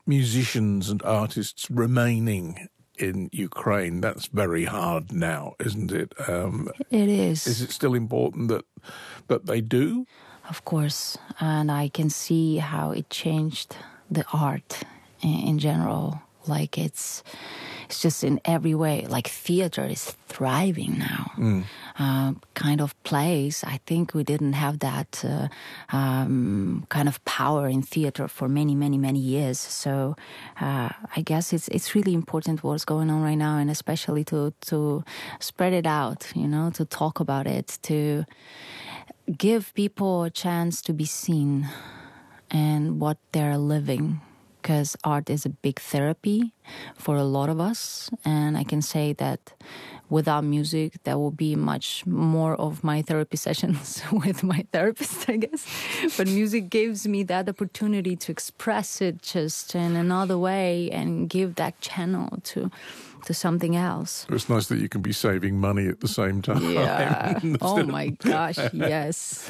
musicians and artists remaining in Ukraine. That's very hard now, isn't it? It is. Is it still important that they do? Of course. And I can see how it changed the art in general. Like it's just in every way. Like theater is thriving now. Kind of plays. I think we didn't have that kind of power in theater for many, many, many years. So I guess it's really important what's going on right now, and especially to spread it out. You know, to talk about it, to give people a chance to be seen and what they're living. Because art is a big therapy for a lot of us. And I can say that without music, there will be much more of my therapy sessions with my therapist, I guess. But music gives me that opportunity to express it just in another way and give that channel to something else. It's nice that you can be saving money at the same time. Yeah. Oh my gosh, yes.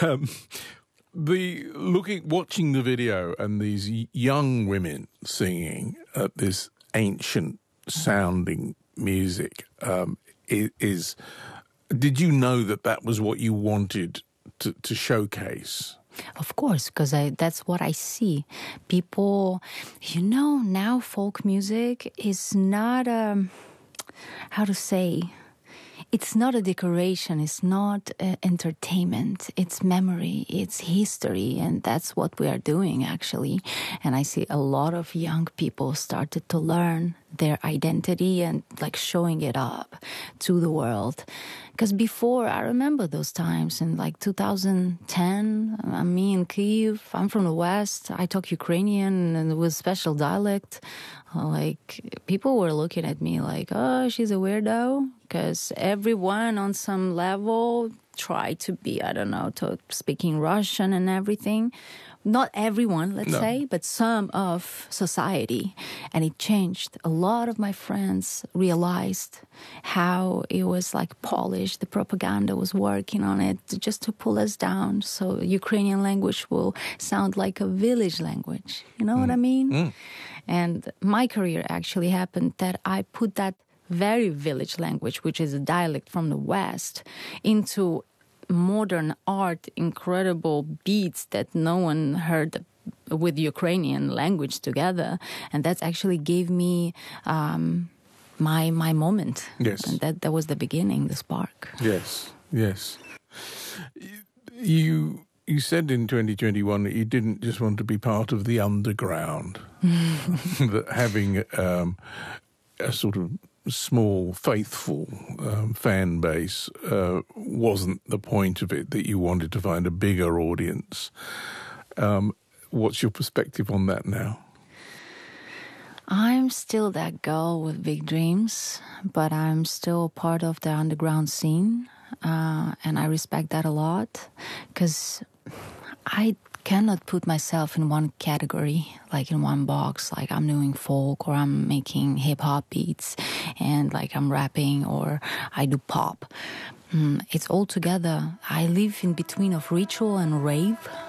Watching the video and these young women singing this ancient sounding music is. Did you know that was what you wanted to showcase? Of course, because that's what I see. People, now folk music is not how to say. It's not a decoration, it's not entertainment, it's memory, it's history, and that's what we are doing, actually. And I see a lot of young people started to learn their identity and like showing it up to the world. Because before, I remember those times in like 2010, I'm me in Kyiv, I'm from the West, I talk Ukrainian and with special dialect. Like, people were looking at me like, oh, she's a weirdo. Because everyone on some level tried to be, speaking Russian and everything. Not everyone, let's say, but some of society. And it changed. A lot of my friends realized how it was like polished. The propaganda was working on it just to pull us down. So Ukrainian language will sound like a village language. You know what I mean? And my career actually happened that I put that very village language, which is a dialect from the West, into modern art, incredible beats that no one heard with Ukrainian language together. And that actually gave me my moment. Yes. And that was the beginning, the spark. Yes, yes. You said in 2021 that you didn't just want to be part of the underground, that having a sort of small, faithful fan base wasn't the point of it, that you wanted to find a bigger audience. What's your perspective on that now? I'm still that girl with big dreams, but I'm still part of the underground scene, and I respect that a lot, because I cannot put myself in one category, like in one box, like I'm doing folk or I'm making hip-hop beats and like I'm rapping or I do pop. It's all together. I live in between of ritual and rave.